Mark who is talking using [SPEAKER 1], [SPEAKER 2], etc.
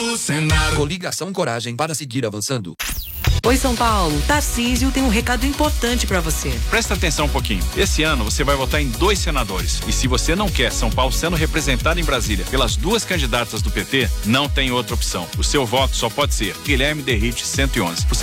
[SPEAKER 1] do Senado.
[SPEAKER 2] Coligação Coragem para seguir avançando.
[SPEAKER 3] Oi, São Paulo. Tarcísio tem um recado importante pra você.
[SPEAKER 4] Presta atenção um pouquinho. Esse ano você vai votar em 2 senadores. E se você não quer São Paulo sendo representado em Brasília pelas 2 candidatas do PT, não tem outra opção. O seu voto só pode ser Guilherme Derrite 111.